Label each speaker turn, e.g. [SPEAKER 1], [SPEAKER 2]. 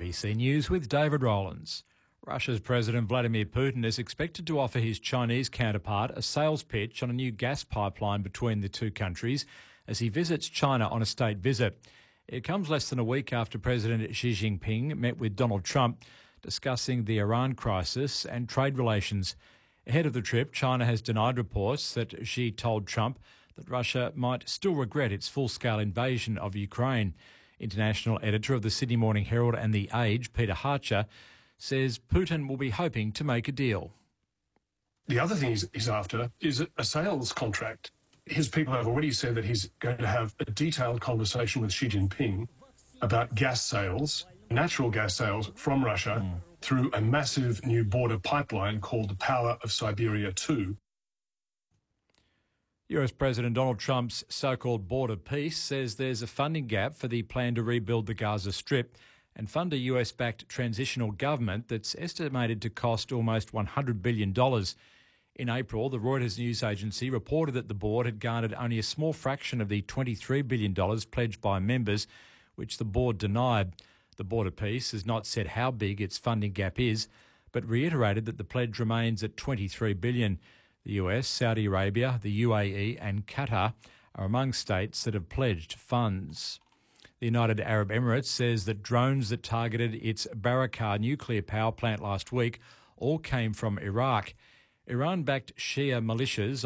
[SPEAKER 1] ABC News with David Rowlands. Russia's President Vladimir Putin is expected to offer his Chinese counterpart a sales pitch on a new gas pipeline between the two countries as he visits China on a state visit. It comes less than a week after President Xi Jinping met with Donald Trump discussing the Iran crisis and trade relations. Ahead of the trip, China has denied reports that Xi told Trump that Russia might still regret its full-scale invasion of Ukraine. International editor of the Sydney Morning Herald and The Age, Peter Harcher, says Putin will be hoping to make a deal.
[SPEAKER 2] The other thing he's after is a sales contract. His people have already said that he's going to have a detailed conversation with Xi Jinping about gas sales, natural gas sales from Russia through a massive new border pipeline called the Power of Siberia 2.
[SPEAKER 1] US President Donald Trump's so-called border peace says there's a funding gap for the plan to rebuild the Gaza Strip and fund a US-backed transitional government that's estimated to cost almost $100 billion. In April, the Reuters news agency reported that the board had garnered only a small fraction of the $23 billion pledged by members, which the board denied. The border peace has not said how big its funding gap is, but reiterated that the pledge remains at $23 billion. The US, Saudi Arabia, the UAE and Qatar are among states that have pledged funds. The United Arab Emirates says that drones that targeted its Barakah nuclear power plant last week all came from Iraq. Iran-backed Shia militias